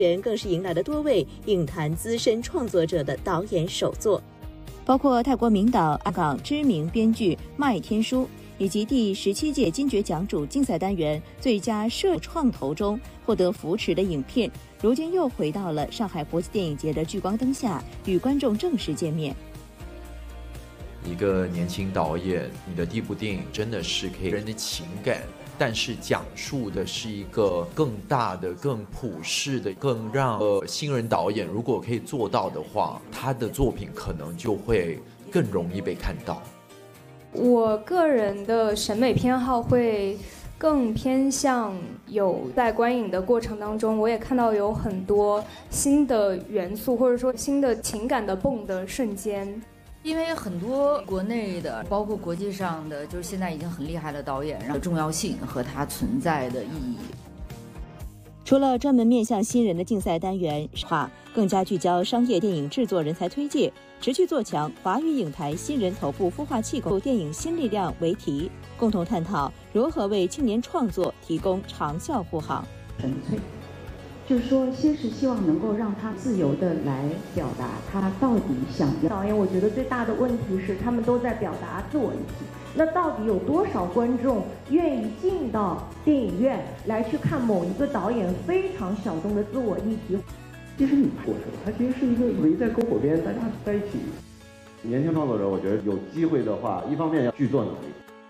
更是迎来了多位影坛资深创作者的导演首作，包括泰国名导、香港知名编剧麦天书，以及第17届金爵奖主竞赛单元最佳摄创投中获得扶持的影片，如今又回到了上海国际电影节的聚光灯下，与观众正式见面。 一个年轻导演，你的第一部电影真的是可以人的情感，但是讲述的是一个更大的、更普世的、更让新人导演如果可以做到的话，他的作品可能就会更容易被看到。 我个人的审美偏好会更偏向有在观影的过程当中，我也看到有很多新的元素，或者说新的情感的蹦的瞬间。 因为很多国内的，包括国际上的，就是现在已经很厉害的导演，然后重要性和它存在的意义。 除了专门面向新人的竞赛单元，更加聚焦商业电影制作人才推介，持续做强华语影坛新人头部孵化器电影新力量为题，共同探讨如何为青年创作提供长效护航。 纯粹就是说，先是希望能够让他自由的来表达他到底想要。导演，我觉得最大的问题是，他们都在表达自我议题。那到底有多少观众愿意进到电影院来去看某一个导演非常小众的自我议题？ 其实你过程，它其实是一个围在篝火边，大家在一起。年轻创作者，我觉得有机会的话，一方面要剧作能力。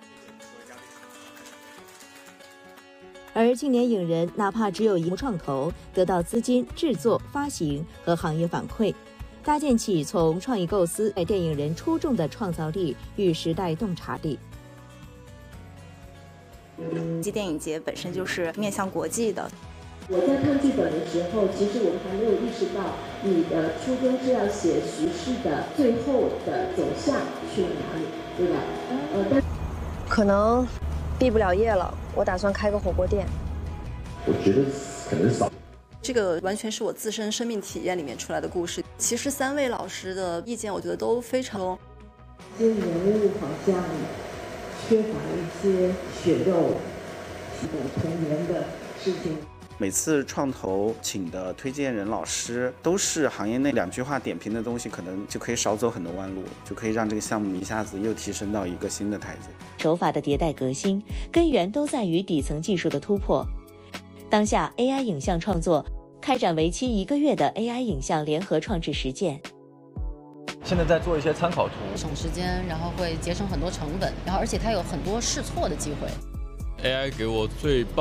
而青年影人哪怕只有一部创投，得到资金、制作、发行和行业反馈，搭建起从创意构思在电影人出众的创造力与时代洞察力。 国际电影节本身就是面向国际的。 我在看剧本的时候，其实我还没有意识到你的初衷是要写叙事的最后的走向去哪里，对吧？但可能毕不了业了，我打算开个火锅店。 我觉得可能少。 这个完全是我自身生命体验里面出来的故事。其实3位老师的意见，我觉得都非常。 这些人物好像缺乏一些血肉的童年的事情。 每次创投请的推荐人老师都是行业内2句话点评的东西，可能就可以少走很多弯路，就可以让这个项目一下子又提升到一个新的台阶。 手法的迭代革新，根源都在于底层技术的突破。当下 AI 影像创作开展为期1个月的 AI 影像联合创制实践。 现在在做一些参考图， 省时间，然后会节省很多成本，然后而且它有很多试错的机会。 AI 给我最棒